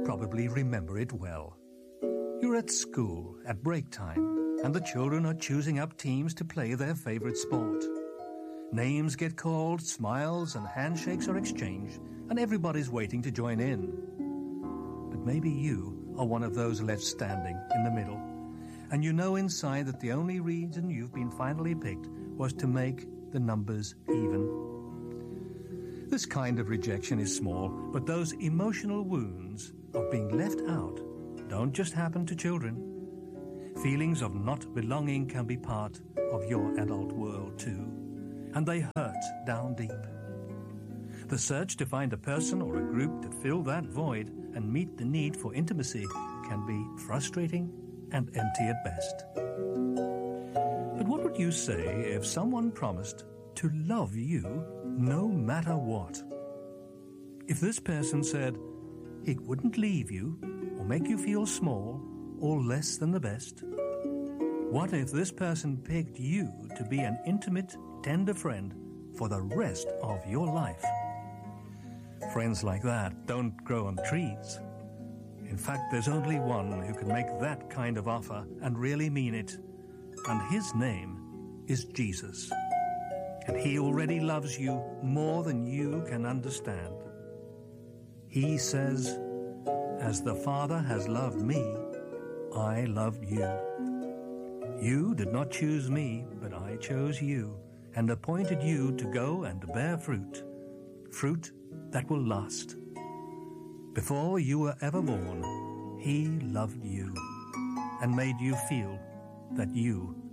probably remember it well. You're at school at break time, and the children are choosing up teams to play their favorite sport. Names get called, smiles and handshakes are exchanged, and everybody's waiting to join in. But maybe you are one of those left standing in the middle, and you know inside that the only reason you've been finally picked was to make the numbers even. This kind of rejection is small, but those emotional wounds of being left out don't just happen to children. Feelings of not belonging can be part of your adult world too, and they hurt down deep. The search to find a person or a group to fill that void and meet the need for intimacy can be frustrating and empty at best. But what would you say if someone promised to love you no matter what? If this person said he wouldn't leave you or make you feel small or less than the best? What if this person picked you to be an intimate, tender friend for the rest of your life? Friends like that don't grow on trees. In fact, there's only one who can make that kind of offer and really mean it, and his name is Jesus. And he already loves you more than you can understand. He says, "As the Father has loved me, I loved you. You did not choose me, but I chose you and appointed you to go and bear fruit, fruit that will last." Before you were ever born, he loved you and made you feel that you